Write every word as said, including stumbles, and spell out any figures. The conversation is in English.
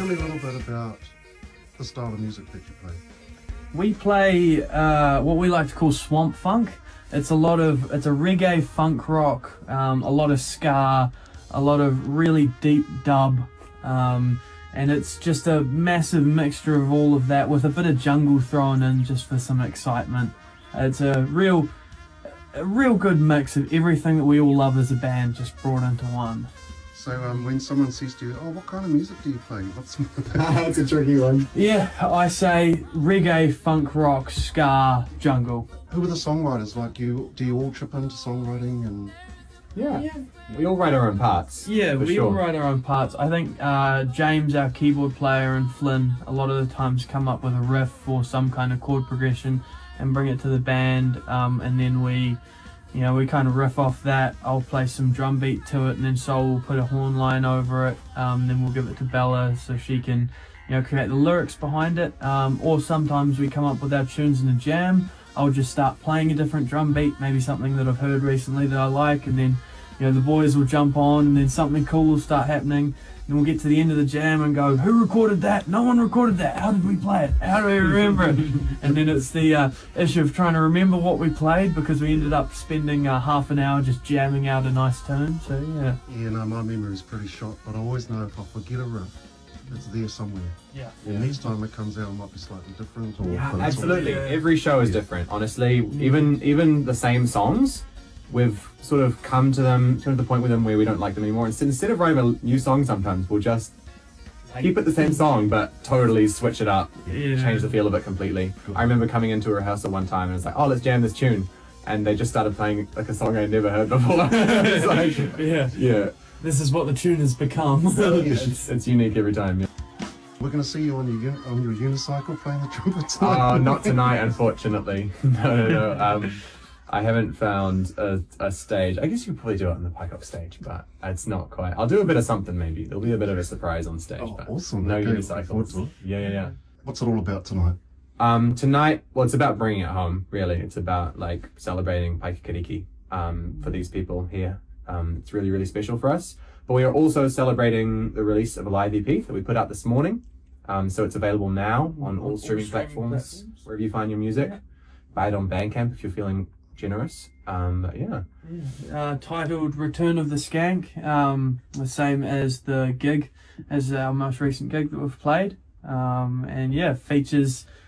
me a little bit about the style of music that you play. We play uh, what we like to call swamp funk. It's a lot of, it's a reggae funk rock, um, a lot of ska, a lot of really deep dub, um, and it's just a massive mixture of all of that with a bit of jungle thrown in just for some excitement. It's a real, a real good mix of everything that we all love as a band just brought into one. So um, when someone says to you, oh, what kind of music do you play? What's That's a tricky one. Yeah, I say reggae, funk rock, ska, jungle. Who are the songwriters? Like you, do you all chip into songwriting and... Yeah. yeah. We all write our own parts. Yeah, we sure. all write our own parts. I think uh, James, our keyboard player, and Flynn, a lot of the times come up with a riff or some kind of chord progression and bring it to the band, um, and then we, you know, we kind of riff off that. I'll play some drum beat to it, and then Sol will put a horn line over it. Um, then we'll give it to Bella so she can, you know, create the lyrics behind it. Um, or sometimes we come up with our tunes in a jam. I'll just start playing a different drum beat, maybe something that I've heard recently that I like, and then, you know, the boys will jump on, and then something cool will start happening. Then we'll get to the end of the jam and go, who recorded that? No one recorded that. How did we play it? How do we remember it? And then it's the uh, issue of trying to remember what we played, because we ended up spending uh, half an hour just jamming out a nice tune. So yeah. Yeah, no, my memory is pretty shot, but I always know if I forget a riff, it's there somewhere. Yeah. And yeah. next time it comes out, it might be slightly different. Or Yeah, but it's absolutely. all- Every show is different. Honestly, even even the same songs, we've sort of come to them to the point with them where we don't like them anymore. Instead, instead of writing a new song, sometimes we'll just keep it the same song, but totally switch it up, Yeah. change the feel of it completely. I remember coming into a rehearsal one time and it's like, oh, let's jam this tune, and they just started playing like a song I'd never heard before. It's like, Yeah. yeah, This is what the tune has become. it's, it's unique every time. Yeah. We're going to see you on your uni- on your unicycle playing the trumpet tonight. Uh, not tonight, unfortunately. No, no, no. Um, I haven't found a, a stage. I guess you could probably do it on the Pike Up stage, but it's not quite. I'll do a bit of something maybe. There'll be a bit of a surprise on stage. Oh, but awesome. No Okay, looking forward to unicycles. it. Yeah, yeah, yeah. What's it all about tonight? Um, tonight, well, it's about bringing it home, really. It's about like celebrating Paikakiriki um, for these people here. Um, it's really, really special for us. But we are also celebrating the release of a live E P that we put out this morning. Um, so it's available now on all, all streaming, streaming platforms, platforms. wherever you find your music. Yeah. Buy it on Bandcamp if you're feeling generous. Um, but yeah. Uh, titled Return of the Skank, um, the same as the gig, as our most recent gig that we've played. Um, and yeah, features